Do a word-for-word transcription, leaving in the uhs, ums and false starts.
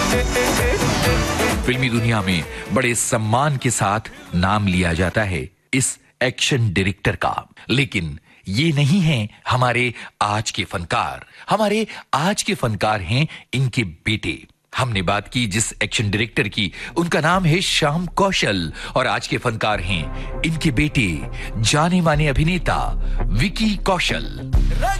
फिल्मी दुनिया में बड़े सम्मान के साथ नाम लिया जाता है इस एक्शन डायरेक्टर का, लेकिन ये नहीं है हमारे आज के फनकार। हमारे आज के फनकार हैं इनके बेटे। हमने बात की जिस एक्शन डायरेक्टर की, उनका नाम है श्याम कौशल, और आज के फनकार हैं इनके बेटे, जाने माने अभिनेता विकी कौशल।